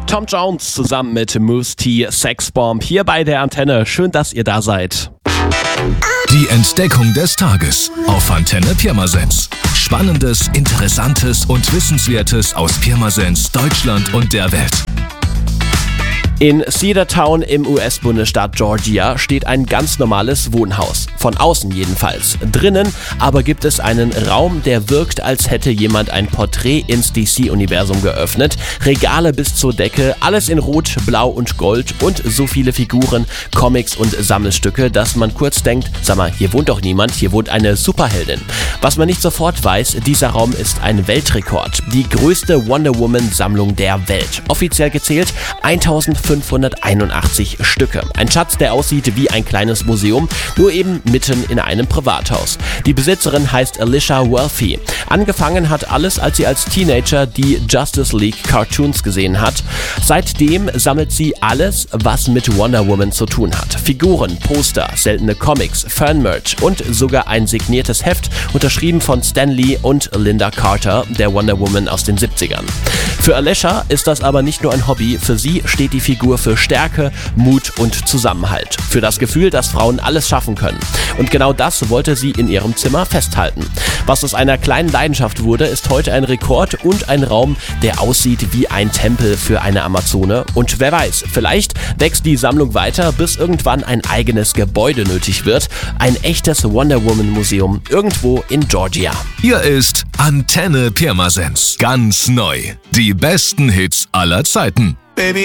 Tom Jones zusammen mit Mousse T, Sexbomb hier bei der Antenne. Schön, dass ihr da seid. Die Entdeckung des Tages auf Antenne Pirmasens. Spannendes, Interessantes und Wissenswertes aus Pirmasens, Deutschland und der Welt. In Cedartown im US-Bundesstaat Georgia steht ein ganz normales Wohnhaus. Von außen jedenfalls. Drinnen aber gibt es einen Raum, der wirkt, als hätte jemand ein Porträt ins DC-Universum geöffnet. Regale bis zur Decke, alles in Rot, Blau und Gold und so viele Figuren, Comics und Sammelstücke, dass man kurz denkt, sag mal, hier wohnt doch niemand, hier wohnt eine Superheldin. Was man nicht sofort weiß, dieser Raum ist ein Weltrekord. Die größte Wonder Woman-Sammlung der Welt. Offiziell gezählt 1581 Stücke. Ein Schatz, der aussieht wie ein kleines Museum, nur eben mitten in einem Privathaus. Die Besitzerin heißt Alicia Welfy. Angefangen hat alles, als sie als Teenager die Justice League Cartoons gesehen hat. Seitdem sammelt sie alles, was mit Wonder Woman zu tun hat. Figuren, Poster, seltene Comics, Fanmerch und sogar ein signiertes Heft, unterschrieben von Stan Lee und Linda Carter, der Wonder Woman aus den 70ern. Für Alicia ist das aber nicht nur ein Hobby, für sie steht die Figur für Stärke, Mut und Zusammenhalt. Für das Gefühl, dass Frauen alles schaffen können. Und genau das wollte sie in ihrem Zimmer festhalten. Was aus einer kleinen Leidenschaft wurde, ist heute ein Rekord und ein Raum, der aussieht wie ein Tempel für eine Amazone. Und wer weiß, vielleicht wächst die Sammlung weiter, bis irgendwann ein eigenes Gebäude nötig wird. Ein echtes Wonder Woman Museum irgendwo in Georgia. Hier ist Antenne Pirmasens. Ganz neu. Die besten Hits aller Zeiten. Baby,